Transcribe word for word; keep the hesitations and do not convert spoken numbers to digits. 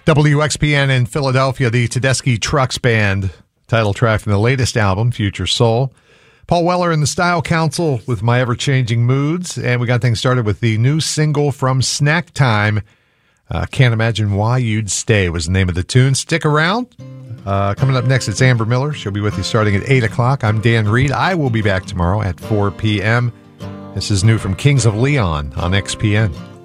W X P N in Philadelphia, the Tedeschi Trucks Band, title track from the latest album, Future Soul. Paul Weller and the Style Council with My Ever-Changing Moods, and we got things started with the new single from Snack Time. Uh, Can't Imagine Why You'd Stay was the name of the tune. Stick around. Uh, coming up next, it's Amber Miller. She'll be with you starting at eight o'clock. I'm Dan Reed. I will be back tomorrow at four p.m. This is new from Kings of Leon on X P N.